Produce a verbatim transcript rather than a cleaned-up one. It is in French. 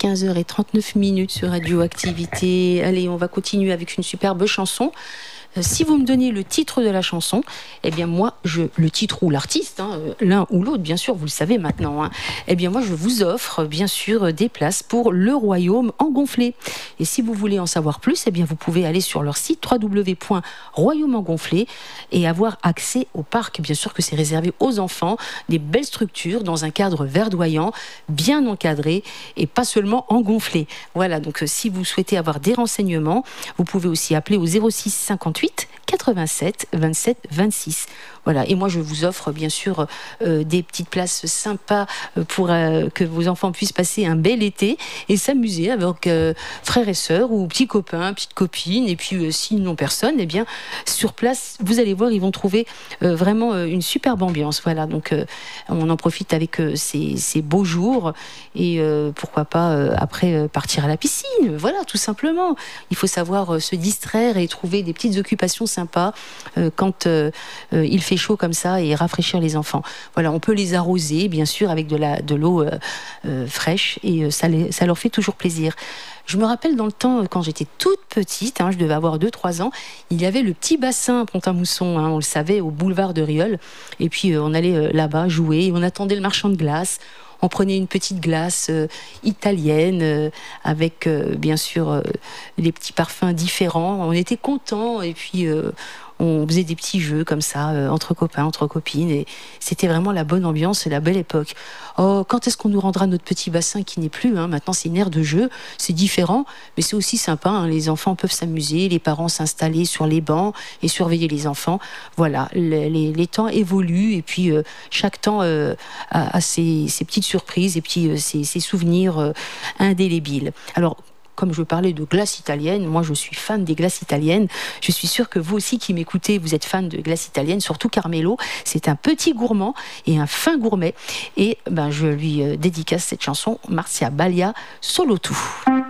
quinze heures trente-neuf minutes sur Radioactivité. Allez, on va continuer avec une superbe chanson. Si vous me donnez le titre de la chanson, eh bien moi, je, le titre ou l'artiste, hein, l'un ou l'autre, bien sûr, vous le savez maintenant, hein, eh bien moi, je vous offre, bien sûr, des places pour le Royaume Engonflé. Et si vous voulez en savoir plus, eh bien vous pouvez aller sur leur site w w w point royaume engonflé et avoir accès au parc. Bien sûr que c'est réservé aux enfants, des belles structures dans un cadre verdoyant, bien encadré et pas seulement engonflé. Voilà, donc si vous souhaitez avoir des renseignements, vous pouvez aussi appeler au zéro six cinquante-huit quatre-vingt-sept vingt-sept vingt-six. Voilà, et moi je vous offre bien sûr euh, des petites places sympas pour euh, que vos enfants puissent passer un bel été et s'amuser avec euh, frères et sœurs ou petits copains, petites copines. Et puis euh, s'ils n'ont personne, eh bien sur place, vous allez voir, ils vont trouver euh, vraiment euh, une superbe ambiance. Voilà, donc euh, on en profite avec euh, ces, ces beaux jours et euh, pourquoi pas euh, après euh, partir à la piscine. Voilà, tout simplement. Il faut savoir euh, se distraire et trouver des petites occupations sympas euh, quand euh, euh, il fait chaud comme ça et rafraîchir les enfants. Voilà, on peut les arroser bien sûr avec de la de l'eau euh, euh, fraîche et euh, ça, les, ça leur fait toujours plaisir. Je me rappelle dans le temps, quand j'étais toute petite, hein, je devais avoir deux trois ans, il y avait le petit bassin Pont-à-Mousson, hein, on le savait, au boulevard de Rieul. Et puis euh, on allait euh, là-bas jouer, et on attendait le marchand de glace. On prenait une petite glace euh, italienne euh, avec euh, bien sûr euh, des petits parfums différents. On était contents et puis euh, on faisait des petits jeux comme ça euh, entre copains, entre copines et c'était vraiment la bonne ambiance et la belle époque. Oh, quand est-ce qu'on nous rendra notre petit bassin qui n'est plus, hein, maintenant c'est une aire de jeu, c'est différent, mais c'est aussi sympa, hein, les enfants peuvent s'amuser, les parents s'installer sur les bancs et surveiller les enfants. Voilà, les, les, les temps évoluent et puis euh, chaque temps euh, a, a ses, ses petites surprises et puis euh, ses, ses souvenirs euh, indélébiles. Alors, comme je parlais de glace italienne, moi je suis fan des glaces italiennes. Je suis sûre que vous aussi qui m'écoutez, vous êtes fan de glace italienne, surtout Carmelo. C'est un petit gourmand et un fin gourmet. Et ben, je lui euh, dédicace cette chanson, Marcia Balia, Solo Tu.